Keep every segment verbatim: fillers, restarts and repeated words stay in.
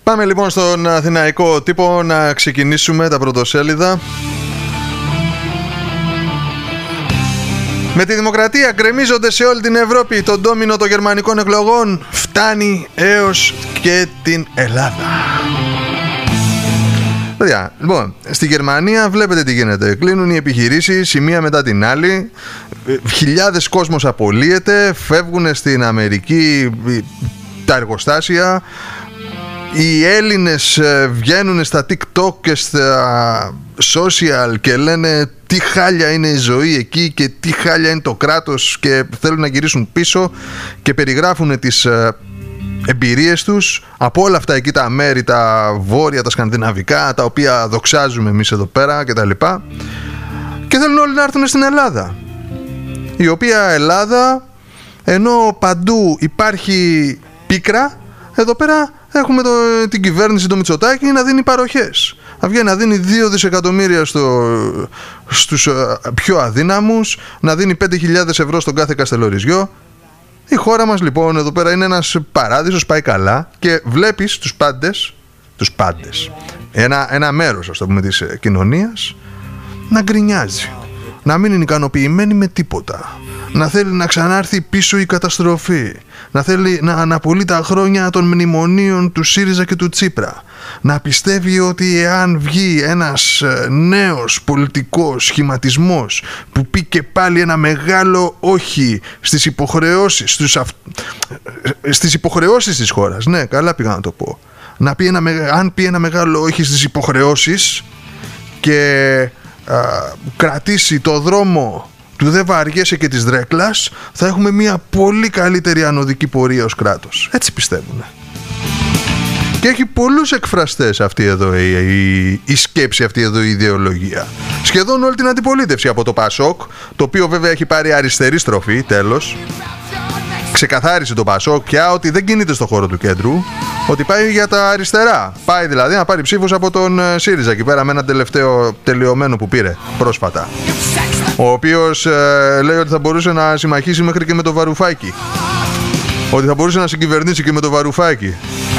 Πάμε λοιπόν στον αθηναϊκό τύπο να ξεκινήσουμε τα πρωτοσέλιδα. Με τη δημοκρατία γκρεμίζονται σε όλη την Ευρώπη. Το ντόμινο των γερμανικών εκλογών φτάνει έως και την Ελλάδα. Παιδιά, λοιπόν, στη Γερμανία βλέπετε τι γίνεται. Κλείνουν οι επιχειρήσεις η μία μετά την άλλη. Χιλιάδες κόσμος απολύεται. Φεύγουν στην Αμερική τα εργοστάσια. Οι Έλληνες βγαίνουν στα TikTok και στα social και λένε τι χάλια είναι η ζωή εκεί και τι χάλια είναι το κράτος και θέλουν να γυρίσουν πίσω και περιγράφουν τις εμπειρίες τους από όλα αυτά εκεί τα μέρη, τα βόρεια, τα σκανδιναβικά, τα οποία δοξάζουμε εμείς εδώ πέρα και τα λοιπά, και θέλουν όλοι να έρθουν στην Ελλάδα, η οποία Ελλάδα, ενώ παντού υπάρχει πίκρα, εδώ πέρα έχουμε το, την κυβέρνηση, το Μητσοτάκη, να δίνει παροχές. Να βγαίνει να δίνει δύο δισεκατομμύρια στο, στους πιο αδύναμους, να δίνει πέντε χιλιάδες ευρώ στον κάθε καστελοριζιό. Η χώρα μας λοιπόν εδώ πέρα είναι ένας παράδεισος, πάει καλά, και βλέπεις τους πάντες, τους πάντες, ένα, ένα μέρος, ας το πούμε, της κοινωνίας να γκρινιάζει, να μην είναι ικανοποιημένοι με τίποτα, να θέλει να ξανάρθει πίσω η καταστροφή, να θέλει να αναπολύει τα χρόνια των μνημονίων του ΣΥΡΙΖΑ και του Τσίπρα, να πιστεύει ότι εάν βγει ένας νέος πολιτικός σχηματισμός που πει και πάλι ένα μεγάλο όχι στις υποχρεώσεις, στους αυ... στις υποχρεώσεις της χώρας, ναι, καλά πήγα να το πω, να πει ένα, αν πει ένα μεγάλο όχι στις υποχρεώσεις και α, κρατήσει το δρόμο του δεν βαριέσαι και της δρέκλας, θα έχουμε μια πολύ καλύτερη ανωδική πορεία ως κράτος. Έτσι πιστεύουν. Και έχει πολλούς εκφραστές αυτή εδώ η, η, η σκέψη, αυτή εδώ η ιδεολογία. Σχεδόν όλη την αντιπολίτευση, από το ΠΑΣΟΚ, το οποίο βέβαια έχει πάρει αριστερή στροφή, τέλος. Ξεκαθάρισε το ΠΑΣΟΚ πια ότι δεν κινείται στο χώρο του κέντρου, ότι πάει για τα αριστερά. Πάει δηλαδή να πάρει ψήφους από τον ΣΥΡΙΖΑ εκεί πέρα, με έναν τελευταίο τελειωμένο που πήρε πρόσφατα, ο οποίος ε, λέει ότι θα μπορούσε να συμμαχίσει μέχρι και με το Βαρουφάκι, ότι θα μπορούσε να συγκυβερνήσει και με το Βαρουφάκι.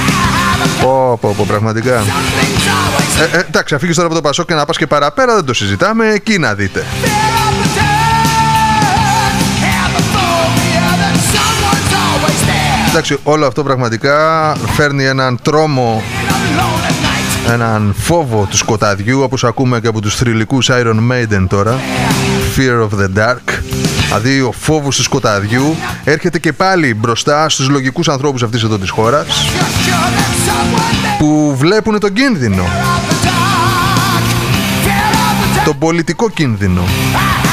Πω πω πω, πραγματικά. ε, ε, Εντάξει, αφήγεις τώρα από το ΠΑΣΟΚ και να πας και παραπέρα, δεν το συζητάμε, εκεί να δείτε. Εντάξει, όλο αυτό πραγματικά φέρνει έναν τρόμο, έναν φόβο του σκοταδιού, όπως ακούμε και από τους θρυλικούς Iron Maiden τώρα. Fear of the Dark. Δηλαδή ο φόβος του σκοταδιού έρχεται και πάλι μπροστά στους λογικούς ανθρώπους αυτής εδώ της χώρας, που βλέπουν τον κίνδυνο, τον πολιτικό κίνδυνο.